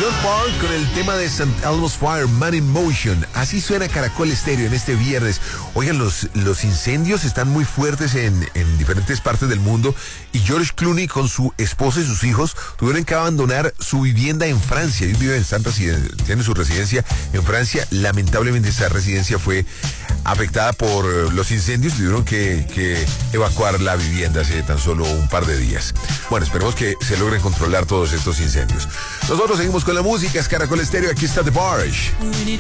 John Paul con el tema de St. Elmo's Fire, Man in Motion. Así suena Caracol Estéreo en este viernes. Oigan, los incendios están muy fuertes en diferentes partes del mundo y George Clooney con su esposa y sus hijos tuvieron que abandonar su vivienda en Francia. Ellos viven tienen su residencia en Francia. Lamentablemente esa residencia fue afectada por los incendios. Tuvieron que evacuar la vivienda hace tan solo un par de días. Bueno, esperemos que se logren controlar todos estos incendios. Nosotros seguimos con la música, es Caracol Estéreo, aquí está The Barge.